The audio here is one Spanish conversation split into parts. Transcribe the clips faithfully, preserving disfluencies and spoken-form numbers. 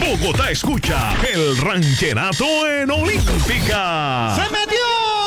Bogotá escucha el rancherato en Olímpica. ¡Se metió!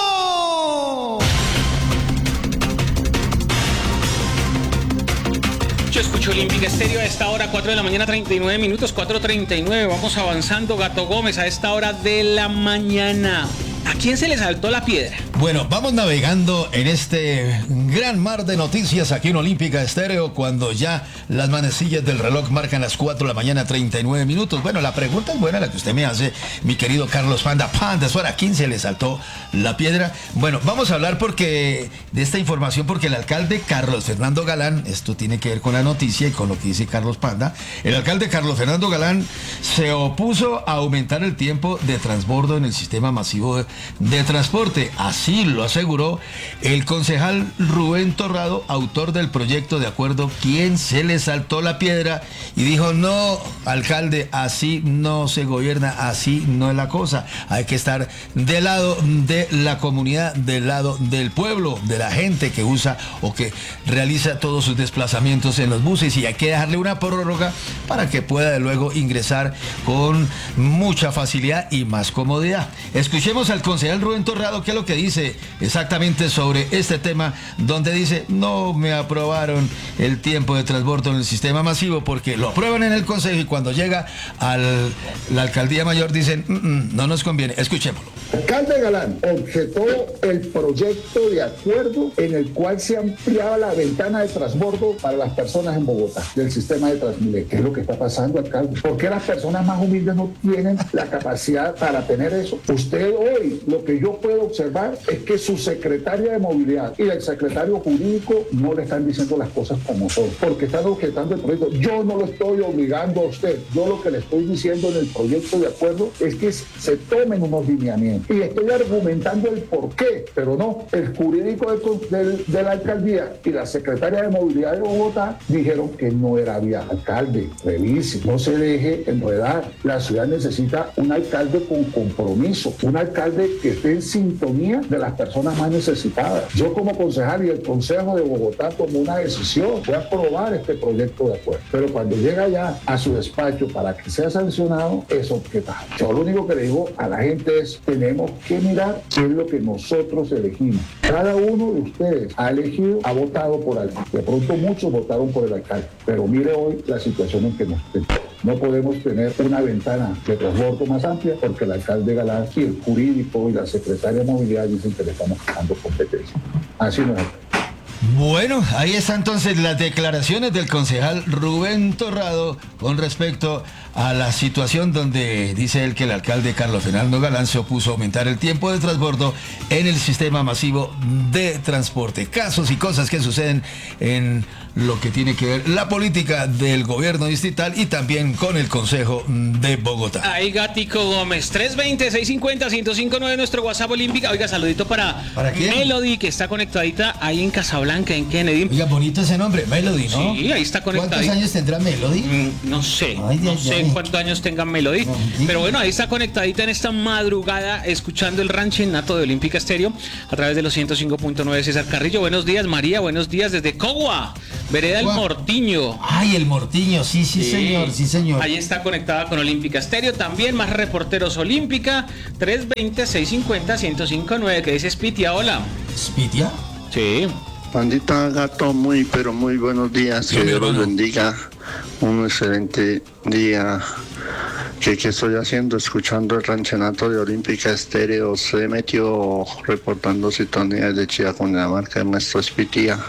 Yo escucho Olímpica Estéreo a esta hora, cuatro de la mañana, treinta y nueve minutos, cuatro treinta y nueve. Vamos avanzando, Gato Gómez, a esta hora de la mañana. ¿A quién se le saltó la piedra? Bueno, vamos navegando en este gran mar de noticias aquí en Olímpica Estéreo cuando ya las manecillas del reloj marcan las cuatro de la mañana, treinta y nueve minutos. Bueno, la pregunta es buena la que usted me hace, mi querido Carlos Panda. Panda, ¿a quién se le saltó la piedra? Bueno, vamos a hablar porque de esta información porque el alcalde Carlos Fernando Galán, esto tiene que ver con la noticia y con lo que dice Carlos Panda, el alcalde Carlos Fernando Galán se opuso a aumentar el tiempo de transbordo en el sistema masivo de, de transporte. Así lo aseguró el concejal Rubén Torrado, autor del proyecto de acuerdo, quien se le saltó la piedra y dijo: no, alcalde, así no se gobierna, así no es la cosa. Hay que estar del lado de la comunidad, del lado del pueblo, de la gente que usa o que realiza todos sus desplazamientos en los buses, y hay que dejarle una prórroga para que pueda luego ingresar con mucha facilidad y más comodidad. Escuchemos al concejal Rubén Torrado, que es lo que dice exactamente sobre este tema, donde dice: no me aprobaron el tiempo de transbordo en el sistema masivo porque lo aprueban en el consejo y cuando llega a la alcaldía mayor dicen mm, mm, no nos conviene. Escuchémoslo. Alcalde Galán objetó el proyecto de acuerdo en el cual se ampliaba la ventana de transbordo para las personas en Bogotá del sistema de Transmilenio. ¿Qué es lo que está pasando, alcalde? ¿Por qué las personas más humildes no tienen la capacidad para tener eso? Usted hoy, lo que yo puedo observar es que su secretaria de movilidad y el secretario jurídico no le están diciendo las cosas como son, porque están objetando el proyecto. Yo no lo estoy obligando a usted. Yo lo que le estoy diciendo en el proyecto de acuerdo es que se tomen unos lineamientos. Y estoy argumentando el por qué, pero no, el jurídico de, de, de la alcaldía y la secretaria de movilidad de Bogotá dijeron que no era vía. Alcalde, revise, no se deje enredar. La ciudad necesita un alcalde con compromiso, un alcalde que esté en sintonía de las personas más necesitadas. Yo como concejal y el Consejo de Bogotá tomó una decisión, voy a aprobar este proyecto de acuerdo, pero cuando llega ya a su despacho para que sea sancionado, es objetado. Yo lo único que le digo a la gente es: tenemos que mirar qué es lo que nosotros elegimos. Cada uno de ustedes ha elegido, ha votado por alguien. De pronto muchos votaron por el alcalde, pero mire hoy la situación en que nos tenemos. No podemos tener una ventana de transbordo más amplia porque el alcalde Galán y el jurídico y la secretaria de movilidad dicen que le estamos dando competencia. Así no es. Bueno, ahí están entonces las declaraciones del concejal Rubén Torrado con respecto a la situación donde dice él que el alcalde Carlos Fernando Galán se opuso a aumentar el tiempo de transbordo en el sistema masivo de transporte. Casos y cosas que suceden en lo que tiene que ver la política del gobierno distrital y también con el Consejo de Bogotá. Ahí Gatico Gómez, tres veinte, seiscientos cincuenta, ciento cinco nueve, nuestro WhatsApp Olímpica. Oiga, saludito para, ¿Para quién? Melody, que está conectadita ahí en Casablanca, en Kennedy. Oiga, bonito ese nombre, Melody, ¿no? Sí, ahí está conectadita. ¿Cuántos años tendrá Melody? Mm, no sé, Ay, no ay, sé ay. cuántos años tenga Melody, No, pero bueno, ahí está conectadita en esta madrugada, escuchando el ranchenato de Olímpica Estéreo a través de los ciento cinco punto nueve. César Carrillo, buenos días. María, buenos días desde Cogua, Vereda El Mortiño. Ay, el Mortiño, sí, sí, Sí. señor, sí, señor. Ahí está conectada con Olímpica Estéreo. También más reporteros Olímpica, tres veinte, seiscientos cincuenta, ciento cinco nueve. ¿Qué dice Spitia? Hola. ¿Spitia? Sí. Pandita Gato, muy pero muy buenos días, Sí, que mi Dios los hermano. bendiga, un excelente día. ¿Qué, qué estoy haciendo? Escuchando el ranchenato de Olímpica Estéreo. Se metió reportando sintonía de Chía con la marca de Maestro Spitia.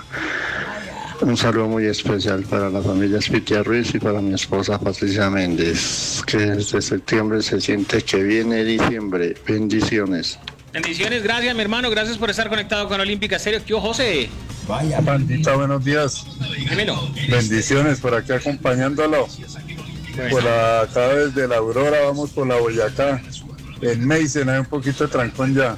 Un saludo muy especial para la familia Spitia Ruiz y para mi esposa Patricia Méndez, que desde septiembre se siente que viene diciembre. Bendiciones. Bendiciones, gracias mi hermano, gracias por estar conectado con Olímpica Estéreo. ¿Qué José? Vaya. Pandita, buenos días. Dímelo. Bendiciones por aquí acompañándolo. Por acá desde la Aurora vamos por la Boyacá. En Meisen hay un poquito de trancón ya.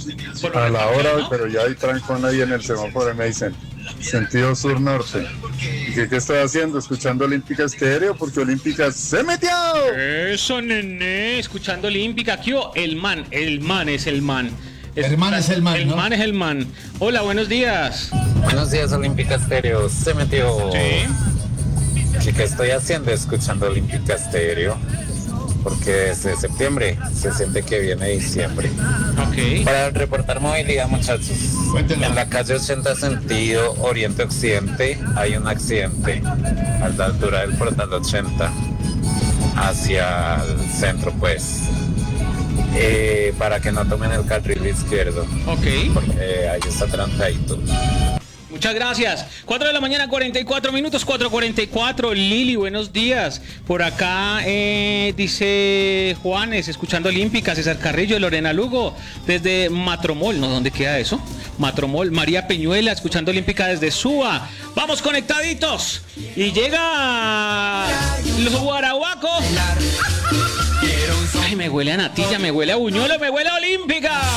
A la hora, ¿no? pero ya hay trancón ahí en el semáforo de Meisen. Sentido sur-norte. ¿Y qué, qué estoy haciendo? Escuchando Olímpica Estéreo, porque Olímpica se metió. Eso, nene, escuchando Olímpica. Aquí el man, el man es el man. El man es el man, El ¿no? man es el man. Hola, buenos días. Buenos días, Olímpica Estéreo. Se metió. Sí. ¿Y qué estoy haciendo? Escuchando Olímpica Estéreo. porque desde septiembre se siente que viene diciembre. Ok. Para reportar movilidad, muchachos, Cuéntenla. en la calle ochenta sentido Oriente-Occidente hay un accidente a la altura del portal ochenta hacia el centro, pues, eh, para que no tomen el carril izquierdo, Ok. porque ahí está trancadito. Muchas gracias. cuatro de la mañana, cuarenta y cuatro minutos, cuatro cuarenta y cuatro. Lili, buenos días. Por acá eh, dice Juanes, escuchando Olímpica, César Carrillo, Lorena Lugo, desde Matromol, ¿no? ¿Dónde queda eso? Matromol, María Peñuela, escuchando Olímpica desde Suba. Vamos conectaditos. Y llega los guarahuacos. Ay, me huele a natilla, me huele a buñuelo, me huele a Olímpica.